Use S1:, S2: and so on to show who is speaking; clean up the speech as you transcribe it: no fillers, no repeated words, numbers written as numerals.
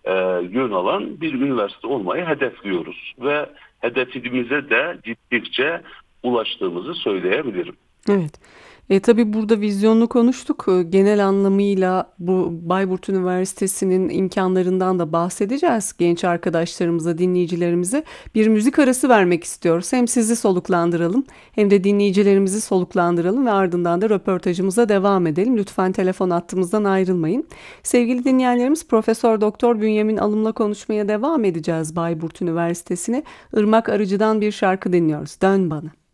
S1: yön alan bir üniversite olmayı hedefliyoruz ve hedefimize de gittikçe ulaştığımızı söyleyebilirim.
S2: Evet. Tabii burada vizyonlu konuştuk. Genel anlamıyla bu Bayburt Üniversitesi'nin imkanlarından da bahsedeceğiz genç arkadaşlarımıza, dinleyicilerimize. Bir müzik arası vermek istiyoruz. Hem sizi soluklandıralım hem de dinleyicilerimizi soluklandıralım ve ardından da röportajımıza devam edelim. Lütfen telefon hattımızdan ayrılmayın. Sevgili dinleyenlerimiz, Profesör Doktor Bünyamin Alım'la konuşmaya devam edeceğiz Bayburt Üniversitesi'ne. Irmak Arıcı'dan bir şarkı dinliyoruz. Dön bana.